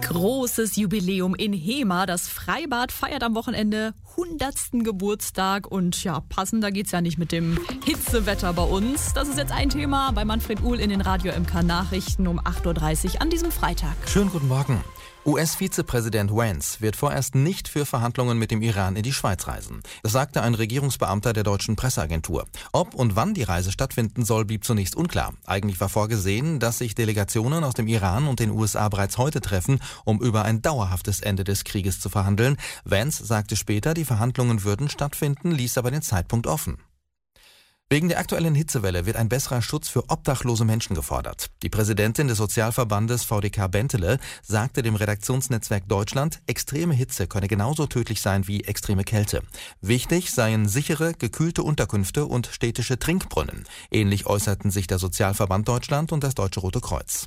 Großes Jubiläum in Hemer. Das Freibad feiert am Wochenende 100. Geburtstag. Und ja, passender geht's ja nicht mit dem Hitzewetter bei uns. Das ist jetzt ein Thema bei Manfred Uhl in den Radio MK Nachrichten um 8.30 Uhr an diesem Freitag. Schönen guten Morgen. US-Vizepräsident Vance wird vorerst nicht für Verhandlungen mit dem Iran in die Schweiz reisen. Das sagte ein Regierungsbeamter der deutschen Presseagentur. Ob und wann die Reise stattfinden soll, blieb zunächst unklar. Eigentlich war vorgesehen, dass sich Delegationen aus dem Iran und den USA bereits heute treffen, um über ein dauerhaftes Ende des Krieges zu verhandeln. Vance sagte später, die Verhandlungen würden stattfinden, ließ aber den Zeitpunkt offen. Wegen der aktuellen Hitzewelle wird ein besserer Schutz für obdachlose Menschen gefordert. Die Präsidentin des Sozialverbandes VDK Bentele sagte dem Redaktionsnetzwerk Deutschland, extreme Hitze könne genauso tödlich sein wie extreme Kälte. Wichtig seien sichere, gekühlte Unterkünfte und städtische Trinkbrunnen. Ähnlich äußerten sich der Sozialverband Deutschland und das Deutsche Rote Kreuz.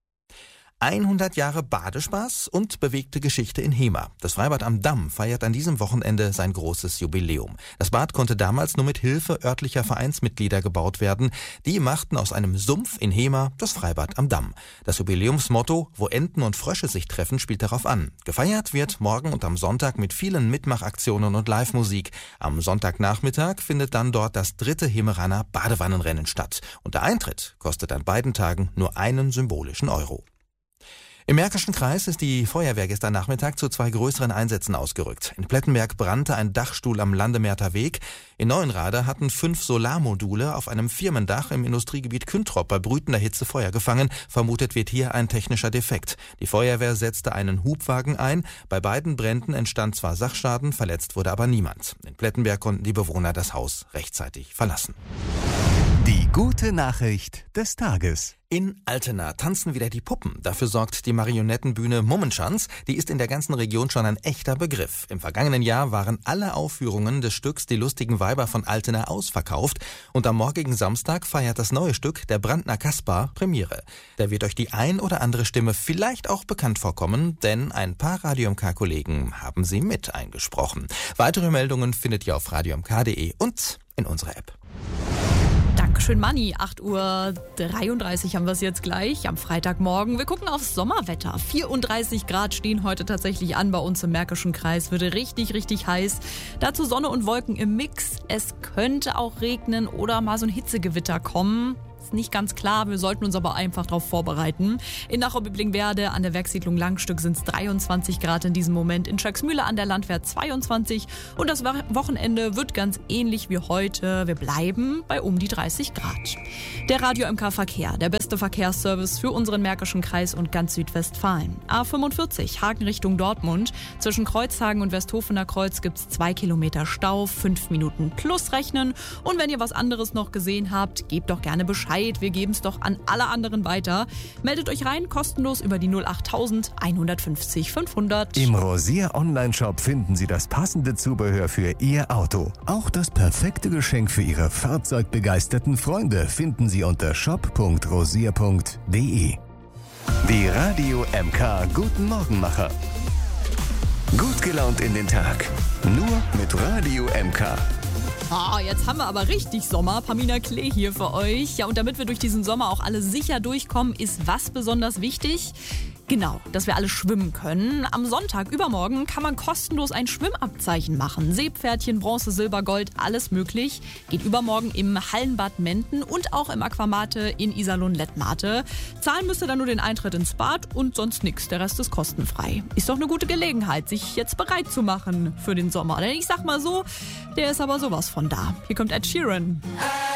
100 Jahre Badespaß und bewegte Geschichte in Hemer. Das Freibad am Damm feiert an diesem Wochenende sein großes Jubiläum. Das Bad konnte damals nur mit Hilfe örtlicher Vereinsmitglieder gebaut werden. Die machten aus einem Sumpf in Hemer das Freibad am Damm. Das Jubiläumsmotto, wo Enten und Frösche sich treffen, spielt darauf an. Gefeiert wird morgen und am Sonntag mit vielen Mitmachaktionen und Live-Musik. Am Sonntagnachmittag findet dann dort das 3. Hemeraner Badewannenrennen statt. Und der Eintritt kostet an beiden Tagen nur einen symbolischen Euro. Im Märkischen Kreis ist die Feuerwehr gestern Nachmittag zu 2 größeren Einsätzen ausgerückt. In Plettenberg brannte ein Dachstuhl am Landemerter Weg. In Neuenrade hatten 5 Solarmodule auf einem Firmendach im Industriegebiet Küntrop bei brütender Hitze Feuer gefangen. Vermutet wird hier ein technischer Defekt. Die Feuerwehr setzte einen Hubwagen ein. Bei beiden Bränden entstand zwar Sachschaden, verletzt wurde aber niemand. In Plettenberg konnten die Bewohner das Haus rechtzeitig verlassen. Die gute Nachricht des Tages. In Altena tanzen wieder die Puppen. Dafür sorgt die Marionettenbühne Mummenschanz. Die ist in der ganzen Region schon ein echter Begriff. Im vergangenen Jahr waren alle Aufführungen des Stücks Die lustigen Weiber von Altena ausverkauft. Und am morgigen Samstag feiert das neue Stück Der Brandner Kaspar Premiere. Da wird euch die ein oder andere Stimme vielleicht auch bekannt vorkommen, denn ein paar Radio MK-Kollegen haben sie mit eingesprochen. Weitere Meldungen findet ihr auf radiomk.de und in unserer App. Dankeschön, Manni. 8.33 Uhr haben wir es jetzt gleich am Freitagmorgen. Wir gucken aufs Sommerwetter. 34 Grad stehen heute tatsächlich an bei uns im Märkischen Kreis. Wird richtig, richtig heiß. Dazu Sonne und Wolken im Mix. Es könnte auch regnen oder mal so ein Hitzegewitter kommen. Ist nicht ganz klar, wir sollten uns aber einfach darauf vorbereiten. In Nachau-Biblingberde an der Werkssiedlung Langstück sind es 23 Grad in diesem Moment. In Schöcksmühle an der Landwehr 22. Und das Wochenende wird ganz ähnlich wie heute. Wir bleiben bei um die 30 Grad. Der Radio MK Verkehr, der beste Verkehrsservice für unseren Märkischen Kreis und ganz Südwestfalen. A45, Hagen Richtung Dortmund. Zwischen Kreuzhagen und Westhofener Kreuz gibt es 2 Kilometer Stau, 5 Minuten plus rechnen. Und wenn ihr was anderes noch gesehen habt, gebt doch gerne Bescheid. Wir geben es doch an alle anderen weiter. Meldet euch rein, kostenlos über die 08000 150 500. Im Rosier Online-Shop finden Sie das passende Zubehör für Ihr Auto. Auch das perfekte Geschenk für Ihre fahrzeugbegeisterten Freunde finden Sie unter shop.rosier.de. Die Radio MK Guten Morgenmacher. Gut gelaunt in den Tag. Nur mit Radio MK. Jetzt haben wir aber richtig Sommer. Pamina Klee hier für euch. Ja, und damit wir durch diesen Sommer auch alle sicher durchkommen, ist was besonders wichtig? Genau, dass wir alle schwimmen können. Am Sonntag, übermorgen, kann man kostenlos ein Schwimmabzeichen machen. Seepferdchen, Bronze, Silber, Gold, alles möglich. Geht übermorgen im Hallenbad Menden und auch im Aquamate in Iserlohn-Lettmate. Zahlen müsst ihr dann nur den Eintritt ins Bad und sonst nichts. Der Rest ist kostenfrei. Ist doch eine gute Gelegenheit, sich jetzt bereit zu machen für den Sommer. Denn ich sag mal so, der ist aber sowas von da. Hier kommt Ed Sheeran.